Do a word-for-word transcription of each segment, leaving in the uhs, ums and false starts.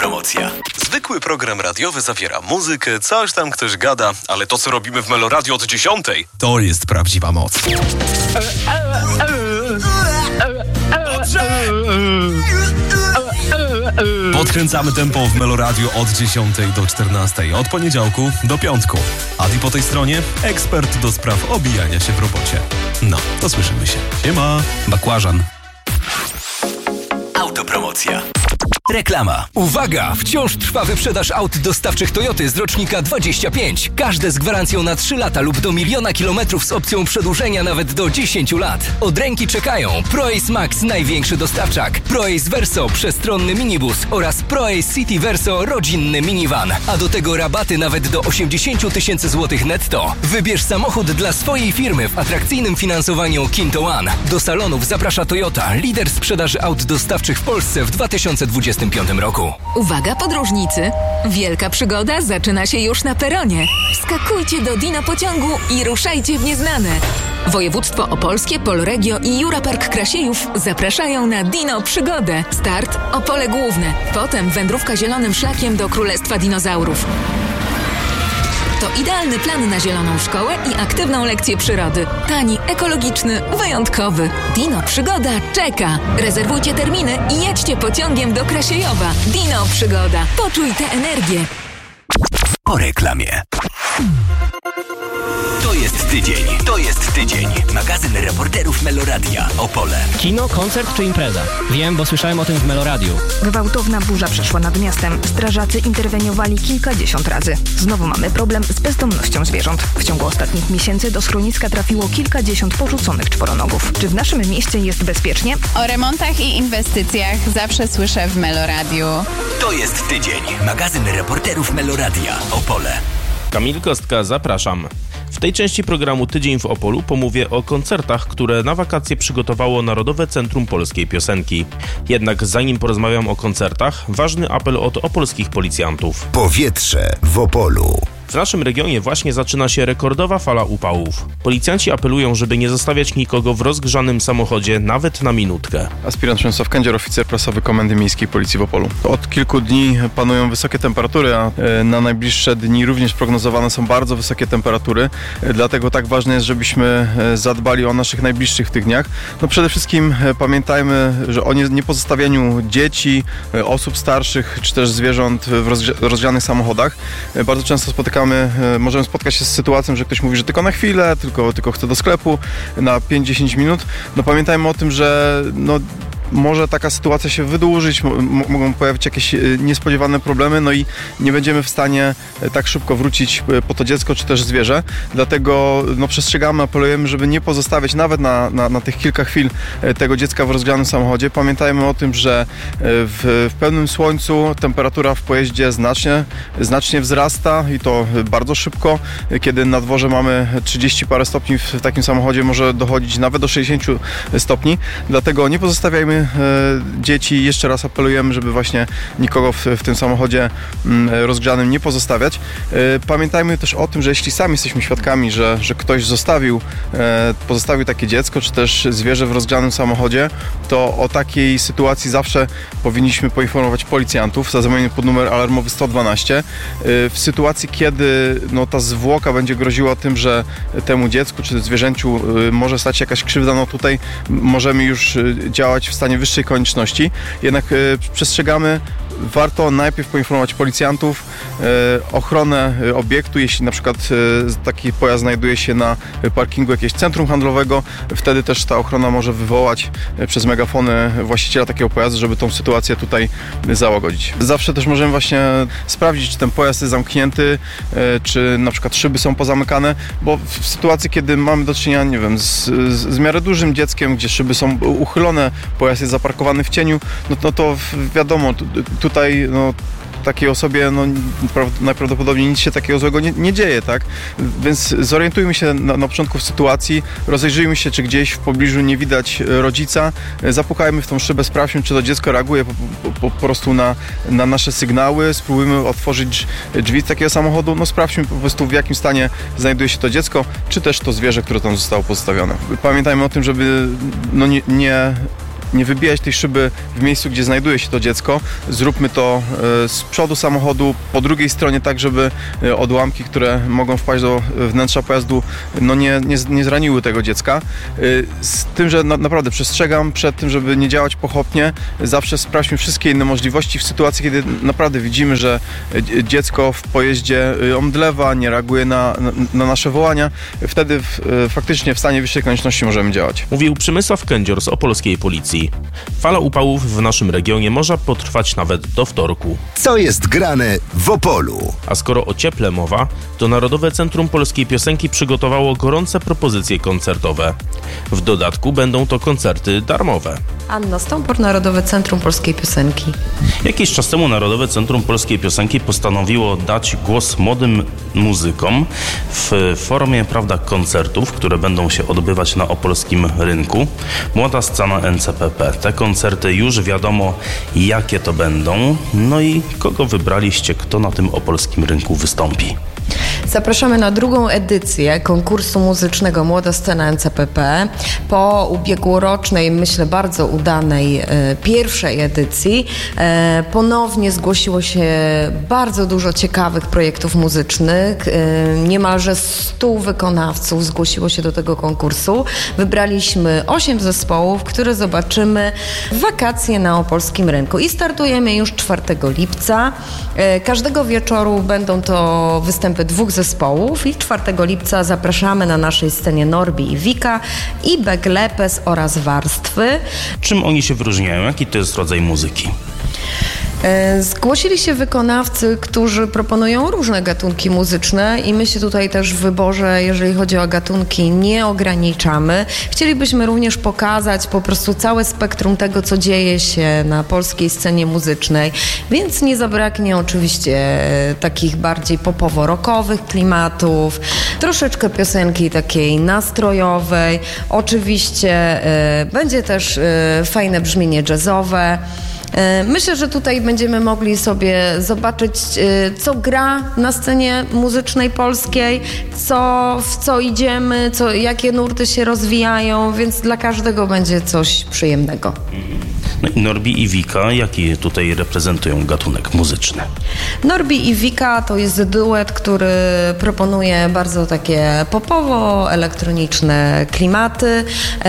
Autopromocja. Zwykły program radiowy zawiera muzykę, coś tam ktoś gada, ale to, co robimy w Meloradio od dziesiątej, to jest prawdziwa moc. Podkręcamy tempo w Meloradio od dziesiątej do czternastej, od poniedziałku do piątku. Adi po tej stronie, ekspert do spraw obijania się w robocie. No, to słyszymy się. Siema, bakłażan. Autopromocja. Reklama. Uwaga! Wciąż trwa wyprzedaż aut dostawczych Toyoty z rocznika dwadzieścia pięć. Każde z gwarancją na trzy lata lub do miliona kilometrów z opcją przedłużenia nawet do dziesięć lat. Od ręki czekają ProAce Max, największy dostawczak, ProAce Verso, przestronny minibus oraz ProAce City Verso, rodzinny minivan. A do tego rabaty nawet do osiemdziesiąt tysięcy złotych netto. Wybierz samochód dla swojej firmy w atrakcyjnym finansowaniu Kinto One. Do salonów zaprasza Toyota, lider sprzedaży aut dostawczych w Polsce w dwa tysiące dwudziestym piątym roku. Uwaga podróżnicy! Wielka przygoda zaczyna się już na peronie. Wskakujcie do Dino pociągu i ruszajcie w nieznane. Województwo opolskie, Polregio i Jurapark Krasiejów zapraszają na Dino Przygodę. Start Opole Główne. Potem wędrówka zielonym szlakiem do Królestwa Dinozaurów. To idealny plan na zieloną szkołę i aktywną lekcję przyrody. Tani, ekologiczny, wyjątkowy. Dino Przygoda czeka. Rezerwujcie terminy i jedźcie pociągiem do Krasiejowa. Dino Przygoda. Poczuj tę energię. Po reklamie. To jest tydzień, to jest tydzień. Magazyn reporterów Meloradia, Opole. Kino, koncert czy impreza? Wiem, bo słyszałem o tym w Meloradiu. Gwałtowna burza przeszła nad miastem. Strażacy interweniowali kilkadziesiąt razy. Znowu mamy problem z bezdomnością zwierząt. W ciągu ostatnich miesięcy do schroniska trafiło kilkadziesiąt porzuconych czworonogów. Czy w naszym mieście jest bezpiecznie? O remontach i inwestycjach zawsze słyszę w Meloradiu. To jest tydzień. Magazyn reporterów Meloradia, Opole. Kamil Kostka, zapraszam. W tej części programu Tydzień w Opolu pomówię o koncertach, które na wakacje przygotowało Narodowe Centrum Polskiej Piosenki. Jednak zanim porozmawiam o koncertach, ważny apel od opolskich policjantów. Powietrze w Opolu. W naszym regionie właśnie zaczyna się rekordowa fala upałów. Policjanci apelują, żeby nie zostawiać nikogo w rozgrzanym samochodzie nawet na minutkę. Aspirant Przemysław Kędzior, oficer prasowy Komendy Miejskiej Policji w Opolu. Od kilku dni panują wysokie temperatury, a na najbliższe dni również prognozowane są bardzo wysokie temperatury. Dlatego tak ważne jest, żebyśmy zadbali o naszych najbliższych w tych dniach. No przede wszystkim pamiętajmy, że o niepozostawianiu dzieci, osób starszych czy też zwierząt w rozgrzanych samochodach. Bardzo często spotykamy możemy spotkać się z sytuacją, że ktoś mówi, że tylko na chwilę, tylko, tylko chce do sklepu na pięć do dziesięciu minut. No pamiętajmy o tym, że no, może taka sytuacja się wydłużyć, m- mogą pojawić jakieś niespodziewane problemy, no i nie będziemy w stanie tak szybko wrócić po to dziecko czy też zwierzę. Dlatego no, przestrzegamy, apelujemy, żeby nie pozostawiać nawet na, na, na tych kilka chwil tego dziecka w rozgrzanym samochodzie. Pamiętajmy o tym, że w, w pełnym słońcu temperatura w pojeździe znacznie, znacznie wzrasta i to bardzo szybko. Kiedy na dworze mamy trzydzieści parę stopni, w takim samochodzie może dochodzić nawet do sześćdziesięciu stopni. Dlatego nie pozostawiajmy dzieci. Jeszcze raz apelujemy, żeby właśnie nikogo w, w tym samochodzie rozgrzanym nie pozostawiać. Pamiętajmy też o tym, że jeśli sami jesteśmy świadkami, że, że ktoś zostawił, pozostawił takie dziecko, czy też zwierzę w rozgrzanym samochodzie, to o takiej sytuacji zawsze powinniśmy poinformować policjantów, zadzwonić pod numer alarmowy sto dwanaście. W sytuacji, kiedy no, ta zwłoka będzie groziła tym, że temu dziecku czy zwierzęciu może stać się jakaś krzywda, no tutaj możemy już działać w stanie wyższej konieczności. Jednak przestrzegamy, warto najpierw poinformować policjantów, ochronę obiektu, jeśli na przykład taki pojazd znajduje się na parkingu jakiegoś centrum handlowego, wtedy też ta ochrona może wywołać przez megafony właściciela takiego pojazdu, żeby tą sytuację tutaj załagodzić. Zawsze też możemy właśnie sprawdzić, czy ten pojazd jest zamknięty, czy na przykład szyby są pozamykane, bo w sytuacji, kiedy mamy do czynienia, nie wiem, z, z, z miarę dużym dzieckiem, gdzie szyby są uchylone, pojazd jest zaparkowany w cieniu, no, no to wiadomo, tutaj no, takiej osobie no, najprawdopodobniej nic się takiego złego nie, nie dzieje, tak? Więc zorientujmy się na, na początku w sytuacji, rozejrzyjmy się, czy gdzieś w pobliżu nie widać rodzica, zapukajmy w tą szybę, sprawdźmy, czy to dziecko reaguje po, po, po prostu na, na nasze sygnały, spróbujmy otworzyć drzwi takiego samochodu, no sprawdźmy po prostu, w jakim stanie znajduje się to dziecko, czy też to zwierzę, które tam zostało pozostawione. Pamiętajmy o tym, żeby no, nie, nie nie wybijać tej szyby w miejscu, gdzie znajduje się to dziecko. Zróbmy to z przodu samochodu, po drugiej stronie, tak żeby odłamki, które mogą wpaść do wnętrza pojazdu, no nie, nie, nie zraniły tego dziecka. Z tym, że na, naprawdę przestrzegam przed tym, żeby nie działać pochopnie. Zawsze sprawdźmy wszystkie inne możliwości w sytuacji, kiedy naprawdę widzimy, że dziecko w pojeździe omdlewa, nie reaguje na, na, na nasze wołania. Wtedy w, faktycznie w stanie wyższej konieczności możemy działać. Mówił Przemysław Kędzior z opolskiej policji. Fala upałów w naszym regionie może potrwać nawet do wtorku. Co jest grane w Opolu? A skoro o cieple mowa, to Narodowe Centrum Polskiej Piosenki przygotowało gorące propozycje koncertowe. W dodatku będą to koncerty darmowe. Anna Stąpor, Narodowe Centrum Polskiej Piosenki. Jakiś czas temu Narodowe Centrum Polskiej Piosenki postanowiło dać głos młodym muzykom w formie, prawda, koncertów, które będą się odbywać na opolskim rynku. Młoda scena N C P P. Te koncerty już wiadomo, jakie to będą. No i kogo wybraliście, kto na tym opolskim rynku wystąpi? Zapraszamy na drugą edycję konkursu muzycznego Młoda Scena N C P P. Po ubiegłorocznej, myślę, bardzo udanej e, pierwszej edycji e, ponownie zgłosiło się bardzo dużo ciekawych projektów muzycznych. E, niemalże stu wykonawców zgłosiło się do tego konkursu. Wybraliśmy osiem zespołów, które zobaczymy w wakacje na opolskim rynku. I startujemy już czwartego lipca. E, każdego wieczoru będą to występy dwóch zespołów i czwartego lipca zapraszamy na naszej scenie Norbi i Wika i Beglepes oraz Warstwy. Czym oni się wyróżniają? Jaki to jest rodzaj muzyki? Zgłosili się wykonawcy, którzy proponują różne gatunki muzyczne i my się tutaj też w wyborze, jeżeli chodzi o gatunki, nie ograniczamy. Chcielibyśmy również pokazać po prostu całe spektrum tego, co dzieje się na polskiej scenie muzycznej, więc nie zabraknie oczywiście takich bardziej popowo-rockowych klimatów, troszeczkę piosenki takiej nastrojowej, oczywiście y, będzie też y, fajne brzmienie jazzowe. Myślę, że tutaj będziemy mogli sobie zobaczyć, co gra na scenie muzycznej polskiej, co, w co idziemy, co, jakie nurty się rozwijają, więc dla każdego będzie coś przyjemnego. No i Norbi i Wika, jaki tutaj reprezentują gatunek muzyczny? Norbi i Wika to jest duet, który proponuje bardzo takie popowo-elektroniczne klimaty,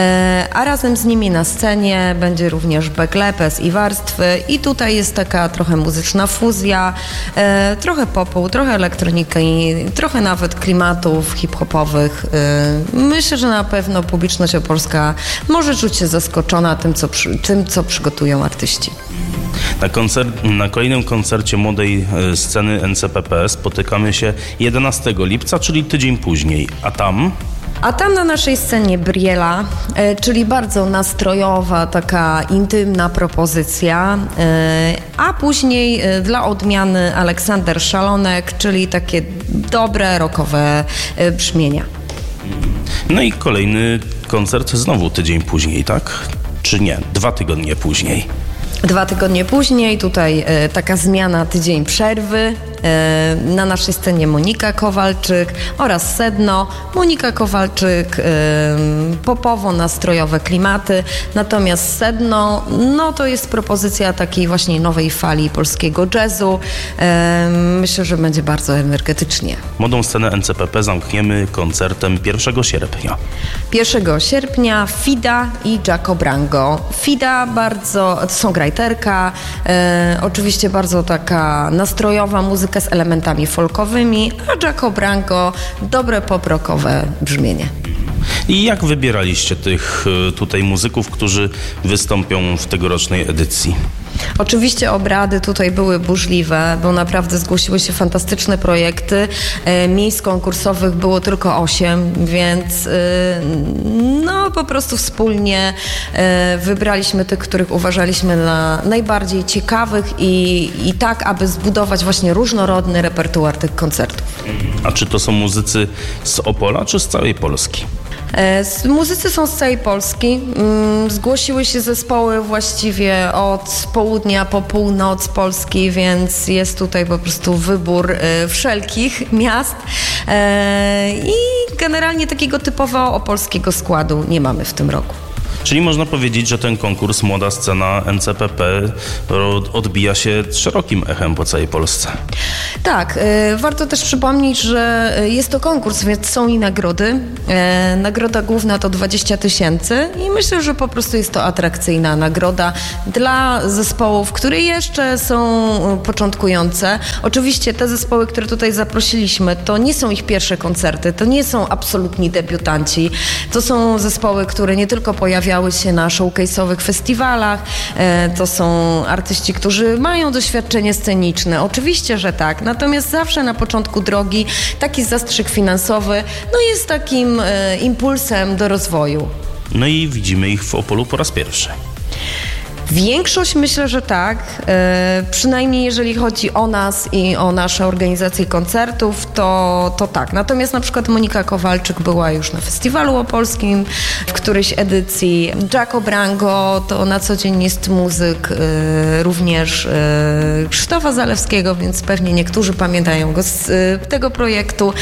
a razem z nimi na scenie będzie również Beglepes i Warstwy i tutaj jest taka trochę muzyczna fuzja, trochę popu, trochę elektroniki, trochę nawet klimatów hip-hopowych. Myślę, że na pewno publiczność opolska może czuć się zaskoczona tym, co, przy, tym, co przygotują artyści. Na, koncert, na kolejnym koncercie młodej sceny N C P P spotykamy się jedenastego lipca, czyli tydzień później, a tam... A tam na naszej scenie Briela, e, czyli bardzo nastrojowa, taka intymna propozycja, e, a później e, dla odmiany Aleksander Szalonek, czyli takie dobre, rockowe e, brzmienia. No i kolejny koncert znowu tydzień później, tak? Czy nie? Dwa tygodnie później. Dwa tygodnie później, tutaj e, taka zmiana, tydzień przerwy. E, na naszej scenie Monika Kowalczyk oraz Sedno. Monika Kowalczyk, e, popowo-nastrojowe klimaty, natomiast Sedno, no to jest propozycja takiej właśnie nowej fali polskiego jazzu. E, myślę, że będzie bardzo energetycznie. Młodą scenę N C P P zamkniemy koncertem pierwszego sierpnia. pierwszego sierpnia Fida i Jaco Brango. Fida bardzo, to są grajterka, e, oczywiście bardzo taka nastrojowa muzyka z elementami folkowymi, a Jaco Brango dobre pop-rockowe brzmienie. I jak wybieraliście tych tutaj muzyków, którzy wystąpią w tegorocznej edycji? Oczywiście obrady tutaj były burzliwe, bo naprawdę zgłosiły się fantastyczne projekty. E, miejsc konkursowych było tylko osiem, więc e, no po prostu wspólnie e, wybraliśmy tych, których uważaliśmy na najbardziej ciekawych i, i tak, aby zbudować właśnie różnorodny repertuar tych koncertów. A czy to są muzycy z Opola, czy z całej Polski? Muzycy są z całej Polski. Zgłosiły się zespoły właściwie od południa po północ Polski, więc jest tutaj po prostu wybór wszelkich miast i generalnie takiego typowo opolskiego składu nie mamy w tym roku. Czyli można powiedzieć, że ten konkurs Młoda Scena N C P P odbija się szerokim echem po całej Polsce. Tak, y, warto też przypomnieć, że jest to konkurs, więc są i nagrody. E, nagroda główna to dwadzieścia tysięcy i myślę, że po prostu jest to atrakcyjna nagroda dla zespołów, które jeszcze są początkujące. Oczywiście te zespoły, które tutaj zaprosiliśmy, to nie są ich pierwsze koncerty, to nie są absolutni debiutanci. To są zespoły, które nie tylko pojawiały się na showcase'owych festiwalach, e, to są artyści, którzy mają doświadczenie sceniczne. Oczywiście, że tak. Natomiast zawsze na początku drogi taki zastrzyk finansowy no jest takim e, impulsem do rozwoju. No i widzimy ich w Opolu po raz pierwszy. Większość myślę, że tak, e, przynajmniej jeżeli chodzi o nas i o nasze organizacje koncertów, to, to tak. Natomiast na przykład Monika Kowalczyk była już na Festiwalu Opolskim w którejś edycji. Jaco Brango to na co dzień jest muzyk e, również e, Krzysztofa Zalewskiego, więc pewnie niektórzy pamiętają go z e, tego projektu.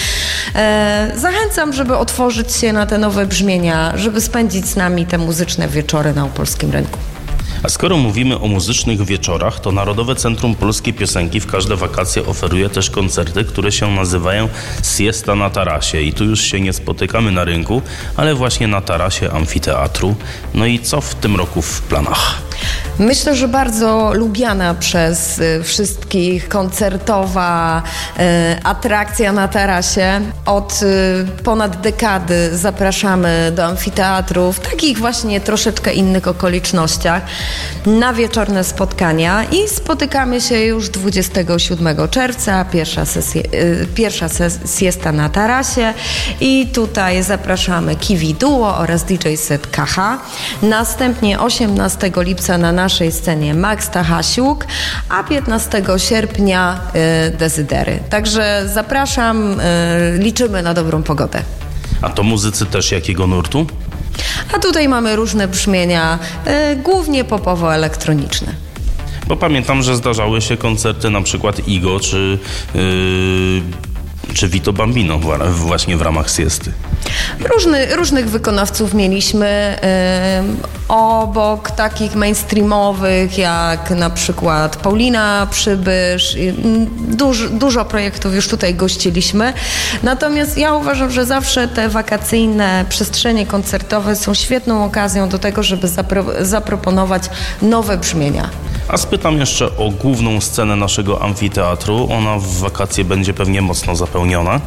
E, zachęcam, żeby otworzyć się na te nowe brzmienia, żeby spędzić z nami te muzyczne wieczory na opolskim rynku. A skoro mówimy o muzycznych wieczorach, to Narodowe Centrum Polskiej Piosenki w każde wakacje oferuje też koncerty, które się nazywają Siesta na tarasie. I tu już się nie spotykamy na rynku, ale właśnie na tarasie amfiteatru. No i co w tym roku w planach? Myślę, że bardzo lubiana przez y, wszystkich koncertowa y, atrakcja na tarasie. Od y, ponad dekady zapraszamy do amfiteatru w takich właśnie troszeczkę innych okolicznościach na wieczorne spotkania i spotykamy się już dwudziestego siódmego czerwca, pierwsza, sesja, y, pierwsza ses- siesta na tarasie i tutaj zapraszamy Kiwi Duo oraz D J Set K H. Następnie osiemnastego lipca na naszej scenie Max Tachasiuk, a piętnastego sierpnia y, Dezydery. Także zapraszam, y, liczymy na dobrą pogodę. A to muzycy też jakiego nurtu? A tutaj mamy różne brzmienia, y, głównie popowo-elektroniczne. Bo pamiętam, że zdarzały się koncerty na przykład Igo czy, yy, czy Vito Bambino właśnie w ramach siesty. Różny, różnych wykonawców mieliśmy y, obok takich mainstreamowych jak na przykład Paulina Przybysz. Y, duż, dużo projektów już tutaj gościliśmy. Natomiast ja uważam, że zawsze te wakacyjne przestrzenie koncertowe są świetną okazją do tego, żeby zapro- zaproponować nowe brzmienia. A spytam jeszcze o główną scenę naszego amfiteatru. Ona w wakacje będzie pewnie mocno zapełniona.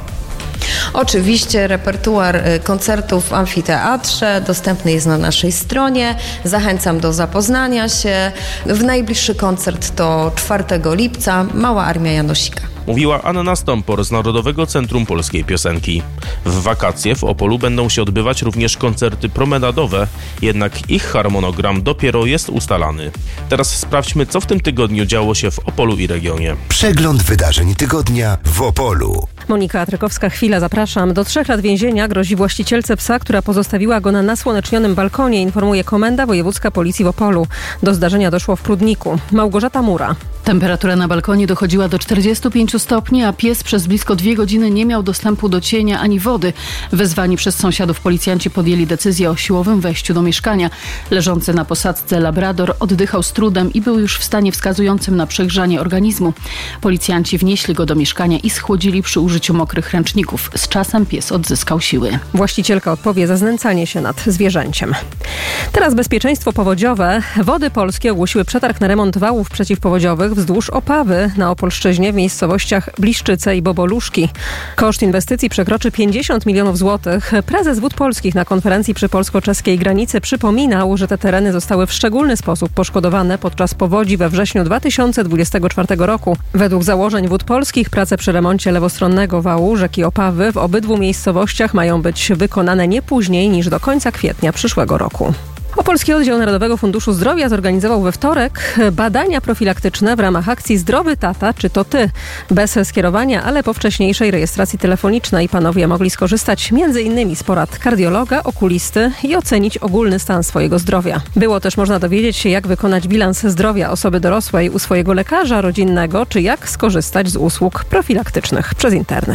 Oczywiście repertuar koncertów w amfiteatrze dostępny jest na naszej stronie. Zachęcam do zapoznania się. W najbliższy koncert to czwartego lipca, Mała Armia Janosika. Mówiła Anna Stompor z Narodowego Centrum Polskiej Piosenki. W wakacje w Opolu będą się odbywać również koncerty promenadowe, jednak ich harmonogram dopiero jest ustalany. Teraz sprawdźmy, co w tym tygodniu działo się w Opolu i regionie. Przegląd wydarzeń tygodnia w Opolu. Monika Trykowska, chwila, zapraszam. Do trzech lat więzienia grozi właścicielce psa, która pozostawiła go na nasłonecznionym balkonie, informuje Komenda Wojewódzka Policji w Opolu. Do zdarzenia doszło w Prudniku. Małgorzata Mura. Temperatura na balkonie dochodziła do czterdziestu pięciu stopni, a pies przez blisko dwie godziny nie miał dostępu do cienia ani wody. Wezwani przez sąsiadów policjanci podjęli decyzję o siłowym wejściu do mieszkania. Leżący na posadzce labrador oddychał z trudem i był już w stanie wskazującym na przegrzanie organizmu. Policjanci wnieśli go do mieszkania i schłodzili przy użyciu mokrych ręczników. Z czasem pies odzyskał siły. Właścicielka odpowie za znęcanie się nad zwierzęciem. Teraz bezpieczeństwo powodziowe. Wody Polskie ogłosiły przetarg na remont wałów przeciwpowodziowych wzdłuż Opawy na Opolszczyźnie w miejscowościach Bliszczyce i Boboluszki. Koszt inwestycji przekroczy pięćdziesiąt milionów złotych. Prezes Wód Polskich na konferencji przy polsko-czeskiej granicy przypominał, że te tereny zostały w szczególny sposób poszkodowane podczas powodzi we wrześniu dwa tysiące dwudziestego czwartego roku. Według założeń Wód Polskich prace przy remoncie lewostronnego wału rzeki Opawy w obydwu miejscowościach mają być wykonane nie później niż do końca kwietnia przyszłego roku. Opolski Oddział Narodowego Funduszu Zdrowia zorganizował we wtorek badania profilaktyczne w ramach akcji Zdrowy Tata, czy to ty? Bez skierowania, ale po wcześniejszej rejestracji telefonicznej panowie mogli skorzystać między innymi z porad kardiologa, okulisty i ocenić ogólny stan swojego zdrowia. Było też można dowiedzieć się, jak wykonać bilans zdrowia osoby dorosłej u swojego lekarza rodzinnego, czy jak skorzystać z usług profilaktycznych przez internet.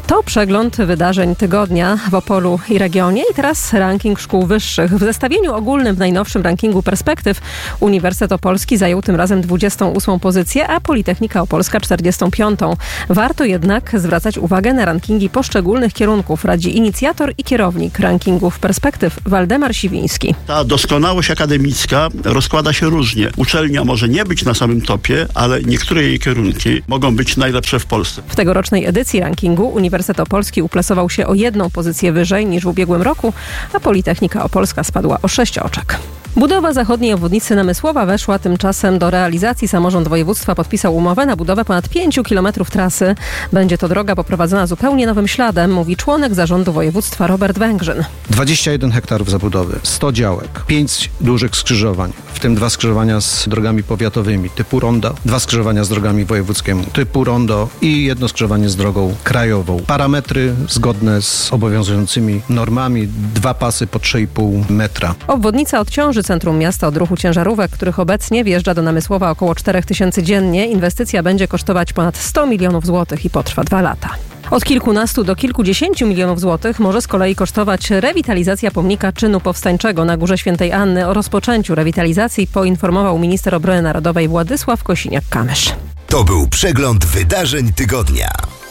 To przegląd wydarzeń tygodnia w Opolu i regionie i teraz ranking szkół wyższych. W zestawieniu ogólnym w najnowszym rankingu Perspektyw Uniwersytet Opolski zajął tym razem dwudziestą ósmą pozycję, a Politechnika Opolska czterdziestą piątą. Warto jednak zwracać uwagę na rankingi poszczególnych kierunków, radzi inicjator i kierownik rankingów Perspektyw Waldemar Siwiński. Ta doskonałość akademicka rozkłada się różnie. Uczelnia może nie być na samym topie, ale niektóre jej kierunki mogą być najlepsze w Polsce. W tegorocznej edycji rankingu Uniwersytet Opolski uplasował się o jedną pozycję wyżej niż w ubiegłym roku, a Politechnika Opolska spadła o sześć oczek. Budowa zachodniej obwodnicy Namysłowa weszła tymczasem do realizacji. Samorząd województwa podpisał umowę na budowę ponad pięciu kilometrów trasy. Będzie to droga poprowadzona zupełnie nowym śladem, mówi członek zarządu województwa Robert Węgrzyn. dwadzieścia jeden hektarów zabudowy, sto działek, pięć dużych skrzyżowań, w tym dwa skrzyżowania z drogami powiatowymi typu rondo, dwa skrzyżowania z drogami wojewódzkimi typu rondo i jedno skrzyżowanie z drogą krajową. Parametry zgodne z obowiązującymi normami, dwa pasy po trzy i pół metra. Obwodnica odciąży centrum miasta od ruchu ciężarówek, których obecnie wjeżdża do Namysłowa około czterech tysięcy dziennie. Inwestycja będzie kosztować ponad sto milionów złotych i potrwa dwa lata. Od kilkunastu do kilkudziesięciu milionów złotych może z kolei kosztować rewitalizacja pomnika czynu powstańczego na Górze Świętej Anny. O rozpoczęciu rewitalizacji poinformował minister obrony narodowej Władysław Kosiniak-Kamysz. To był przegląd wydarzeń tygodnia.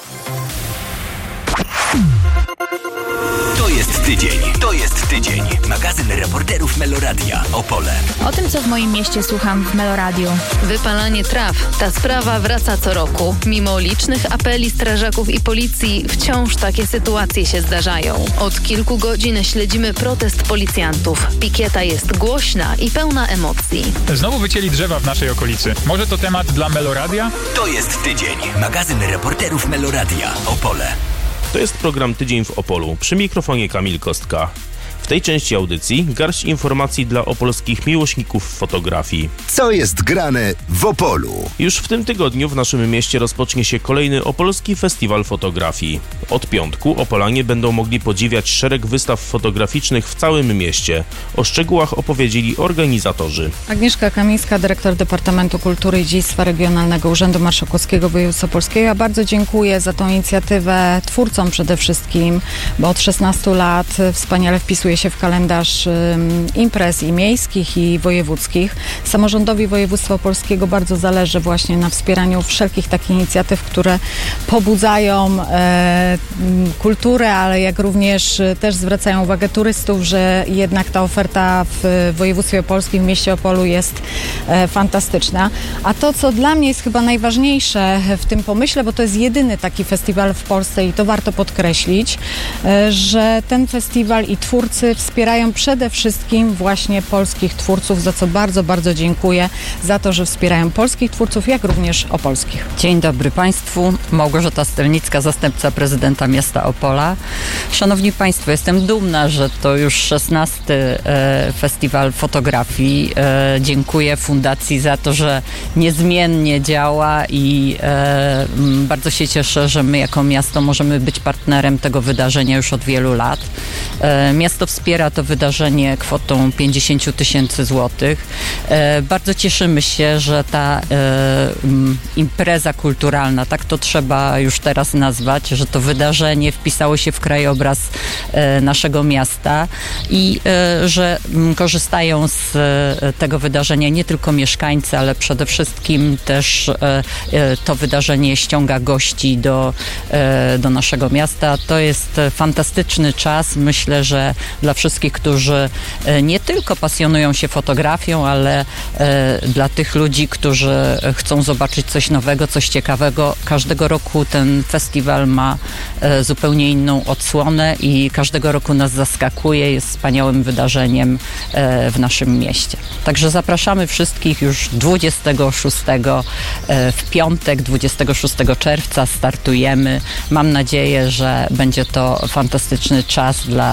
To jest tydzień. To jest tydzień. Magazyn reporterów Meloradia Opole. O tym, co w moim mieście słucham w Meloradiu. Wypalanie traw. Ta sprawa wraca co roku. Mimo licznych apeli strażaków i policji, wciąż takie sytuacje się zdarzają. Od kilku godzin śledzimy protest policjantów. Pikieta jest głośna i pełna emocji. Znowu wycięli drzewa w naszej okolicy. Może to temat dla Meloradia? To jest tydzień. Magazyn reporterów Meloradia Opole. To jest program Tydzień w Opolu. Przy mikrofonie Kamil Kostka. W tej części audycji garść informacji dla opolskich miłośników fotografii. Co jest grane w Opolu? Już w tym tygodniu w naszym mieście rozpocznie się kolejny Opolski Festiwal Fotografii. Od piątku Opolanie będą mogli podziwiać szereg wystaw fotograficznych w całym mieście. O szczegółach opowiedzieli organizatorzy. Agnieszka Kamińska, dyrektor Departamentu Kultury i Dziedzictwa Regionalnego Urzędu Marszałkowskiego Województwa Opolskiego. Ja bardzo dziękuję za tą inicjatywę twórcom przede wszystkim, bo od szesnastu lat wspaniale wpisuje się w kalendarz um, imprez i miejskich, i wojewódzkich. Samorządowi województwa opolskiego bardzo zależy właśnie na wspieraniu wszelkich takich inicjatyw, które pobudzają e, kulturę, ale jak również też zwracają uwagę turystów, że jednak ta oferta w województwie opolskim, w mieście Opolu jest e, fantastyczna. A to, co dla mnie jest chyba najważniejsze w tym pomyśle, bo to jest jedyny taki festiwal w Polsce i to warto podkreślić, e, że ten festiwal i twórcy wspierają przede wszystkim właśnie polskich twórców, za co bardzo, bardzo dziękuję, za to, że wspierają polskich twórców, jak również opolskich. Dzień dobry Państwu. Małgorzata Stelnicka, zastępca prezydenta miasta Opola. Szanowni Państwo, jestem dumna, że to już szesnasty e, festiwal fotografii. E, dziękuję Fundacji za to, że niezmiennie działa i e, bardzo się cieszę, że my jako miasto możemy być partnerem tego wydarzenia już od wielu lat. E, miasto wspiera to wydarzenie kwotą pięćdziesiąt tysięcy złotych. E, bardzo cieszymy się, że ta e, impreza kulturalna, tak to trzeba już teraz nazwać, że to wydarzenie wpisało się w krajobraz e, naszego miasta i e, że m, korzystają z e, tego wydarzenia nie tylko mieszkańcy, ale przede wszystkim też e, e, to wydarzenie ściąga gości do, e, do naszego miasta. To jest fantastyczny czas. Myślę, że dla wszystkich, którzy nie tylko pasjonują się fotografią, ale e, dla tych ludzi, którzy chcą zobaczyć coś nowego, coś ciekawego. Każdego roku ten festiwal ma e, zupełnie inną odsłonę i każdego roku nas zaskakuje, jest wspaniałym wydarzeniem e, w naszym mieście. Także zapraszamy wszystkich już dwudziestego szóstego e, w piątek, dwudziestego szóstego czerwca startujemy. Mam nadzieję, że będzie to fantastyczny czas dla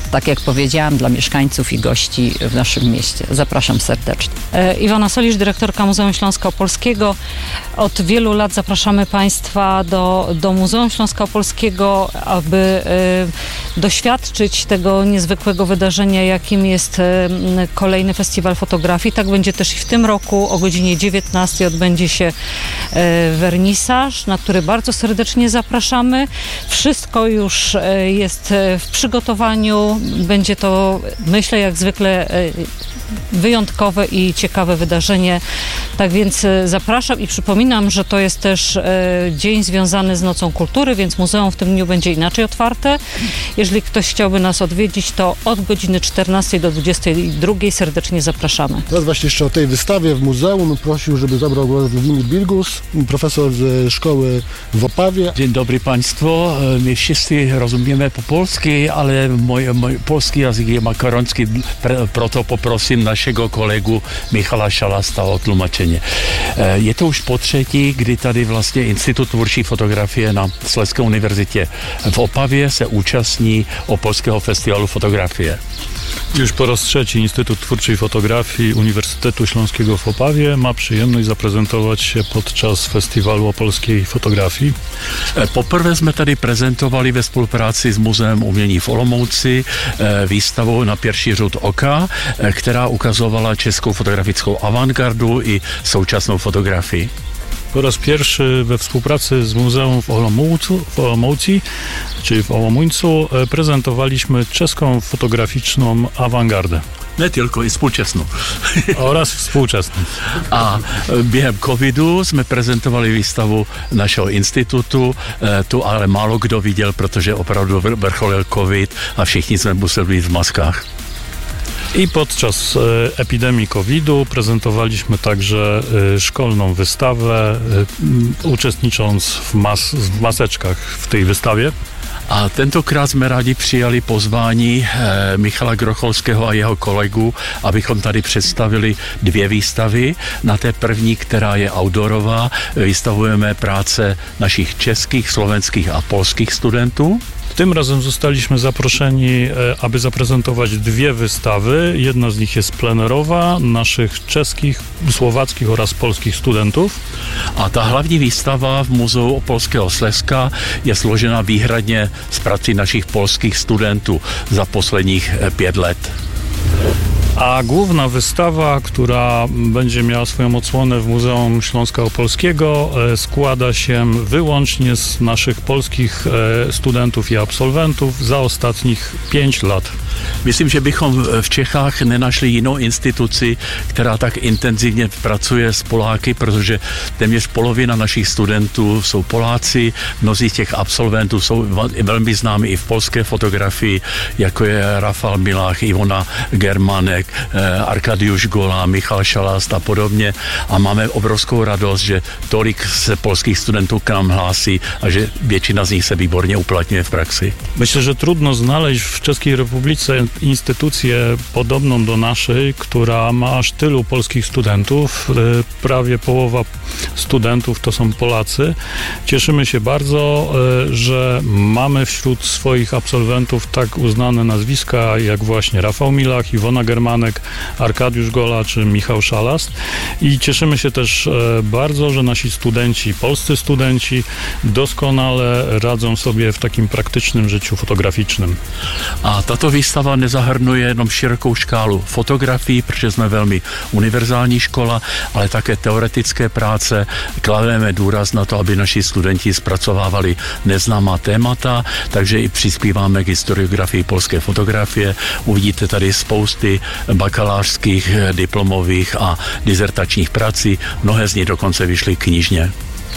tak jak powiedziałam, dla mieszkańców i gości w naszym mieście. Zapraszam serdecznie. Iwona Solisz, dyrektorka Muzeum Śląska Opolskiego. Od wielu lat zapraszamy Państwa do, do Muzeum Śląska Opolskiego, aby y, doświadczyć tego niezwykłego wydarzenia, jakim jest y, kolejny festiwal fotografii. Tak będzie też i w tym roku. O godzinie dziewiętnastej odbędzie się y, wernisaż, na który bardzo serdecznie zapraszamy. Wszystko już y, jest w przygotowaniu. Będzie to, myślę, jak zwykle y, wyjątkowe i ciekawe wydarzenie. Tak więc zapraszam i przypominam, że to jest też e, dzień związany z Nocą Kultury, więc muzeum w tym dniu będzie inaczej otwarte. Jeżeli ktoś chciałby nas odwiedzić, to od godziny czternastej do dwudziestej drugiej serdecznie zapraszamy. Teraz właśnie jeszcze o tej wystawie w muzeum prosił, żeby zabrał głos Władimir Bilgus, profesor ze szkoły w Opawie. Dzień dobry Państwu. My wszyscy rozumiemy po polsku, ale mój, mój polski język jest makaroński, proto poproszę naszego kolegu Michala Szalasta o tłumaczenie. Je to už po třetí, kdy tady vlastně Institut tvůrčí fotografie na Slezské univerzitě v Opavě se účastní Opolského festiwalu fotografie. Już po raz trzeci Instytut Twórczej Fotografii Uniwersytetu Śląskiego w Opawie ma przyjemność zaprezentować się podczas Festiwalu Opolskiej Fotografii. Poprvé jsme tady prezentovali ve spolupráci s Muzeem umění v Olomouci výstavu Na pierwszy rzut oka, která ukazovala českou fotografickou avantgardu i současnou fotografii. Po raz pierwszy we współpracy z Muzeum w Olomoucu, w Olomouci, czyli w Olomuńcu, prezentowaliśmy czeską fotograficzną awangardę. Ne tylko i współczesną. Oraz współczesną. A během covidu jsme prezentovali výstavu našeho institutu, tu ale málo kdo viděl, protože opravdu vrcholil covid a všichni jsme museli být v maskách. I podczas e, epidemii kowida prezentowaliśmy także e, szkolną wystawę, e, uczestnicząc w, mas, w maseczkach w tej wystawie. A tentokrát jsme rádi přijali pozvání e, Michala Grocholského a jeho kolegů, abychom tady představili dvě výstavy. Na té první, která je outdoorová, vystavujeme práce našich českých, slovenských a polských studentů. Tym razem zostaliśmy zaproszeni, aby zaprezentować dwie wystawy. Jedna z nich jest plenerowa, naszych czeskich, słowackich oraz polskich studentów. A ta hlavní výstava v Muzeu Opolského Slezska je složena výhradně z prací našich polských studentů za posledních pět let. A główna wystawa, która będzie miała swoją odsłonę w Muzeum Śląska Opolskiego, składa się wyłącznie z naszych polskich studentów i absolwentów za ostatnich pięć lat. Myslím, že bychom v Čechách nenašli jinou instituci, která tak intenzivně pracuje s Poláky, protože téměř polovina našich studentů jsou Poláci, mnozí těch absolventů jsou velmi známi i v polské fotografii, jako je Rafal Milach, Ivona Germanek, Arkadiusz Gola, Michal Šalast a podobně. A máme obrovskou radost, že tolik se polských studentů k nám hlásí a že většina z nich se výborně uplatňuje v praxi. Myślę, że trudno znaleźć w Czeskiej Republice instytucję podobną do naszej, która ma aż tylu polskich studentów. Prawie połowa studentów to są Polacy. Cieszymy się bardzo, że mamy wśród swoich absolwentów tak uznane nazwiska jak właśnie Rafał Milach, Iwona Germanek, Arkadiusz Gola czy Michał Szalast. I cieszymy się też bardzo, że nasi studenci, polscy studenci doskonale radzą sobie w takim praktycznym życiu fotograficznym. A tato výstava nezahrnuje jenom širokou škálu fotografií, protože jsme velmi univerzální škola, ale také teoretické práce. Klademe důraz na to, aby naši studenti zpracovávali neznámá témata, takže i přispíváme k historiografii polské fotografie. Uvidíte tady spousty bakalářských, diplomových a dizertačních prací. Mnohé z nich dokonce vyšly knižně.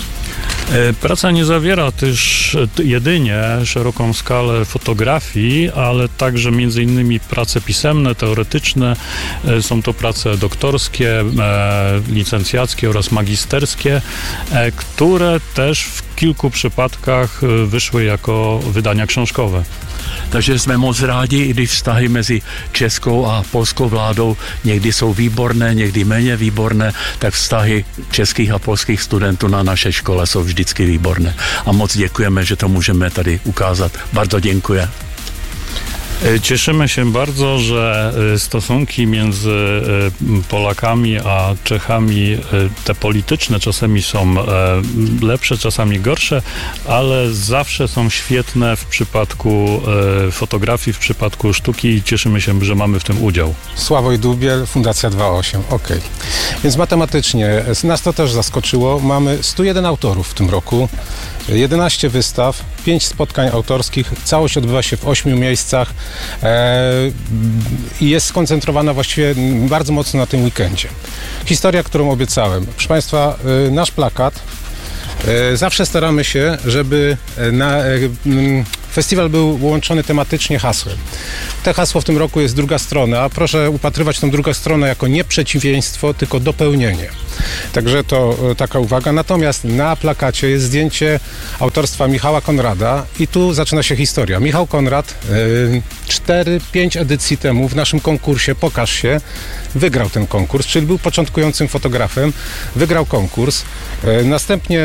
Praca nie zawiera też jedynie szeroką skalę fotografii, ale także między innymi prace pisemne, teoretyczne. Są to prace doktorskie, licencjackie oraz magisterskie, które też w kilku przypadkach wyszły jako wydania książkowe. Takže jsme moc rádi, i když vztahy mezi českou a polskou vládou někdy jsou výborné, někdy méně výborné, tak vztahy českých a polských studentů na naše škole jsou vždycky výborné. A moc děkujeme, že to můžeme tady ukázat. Bardzo děkuji. Cieszymy się bardzo, że stosunki między Polakami a Czechami, te polityczne czasami są lepsze, czasami gorsze, ale zawsze są świetne w przypadku fotografii, w przypadku sztuki i cieszymy się, że mamy w tym udział. Sławoj Dubiel, Fundacja dwa osiem, okej. Okay. Więc matematycznie nas to też zaskoczyło. Mamy stu jeden autorów w tym roku, jedenaście wystaw, pięć spotkań autorskich. Całość odbywa się w ośmiu miejscach i jest skoncentrowana właściwie bardzo mocno na tym weekendzie. Historia, którą obiecałem. Proszę Państwa, nasz plakat, zawsze staramy się, żeby na festiwal był łączony tematycznie hasłem. To hasło w tym roku jest druga strona. Proszę upatrywać tę drugą stronę jako nie przeciwieństwo, tylko dopełnienie. Także to taka uwaga. Natomiast na plakacie jest zdjęcie autorstwa Michała Konrada i tu zaczyna się historia. Michał Konrad cztery pięć edycji temu w naszym konkursie Pokaż się wygrał ten konkurs, czyli był początkującym fotografem, wygrał konkurs. Następnie